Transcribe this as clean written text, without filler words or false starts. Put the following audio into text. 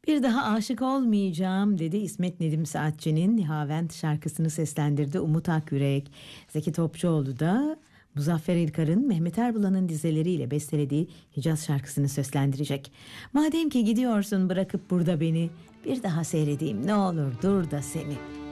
Bir daha aşık olmayacağım dedi İsmet Nedim Saatçı'nın Nihavent şarkısını seslendirdi Umut Akyürek. Zeki Topçuoğlu da Muzaffer İlkar'ın Mehmet Erbulan'ın dizeleriyle bestelediği Hicaz şarkısını seslendirecek. Madem ki gidiyorsun bırakıp burada beni, bir daha seyredeyim ne olur dur da seni.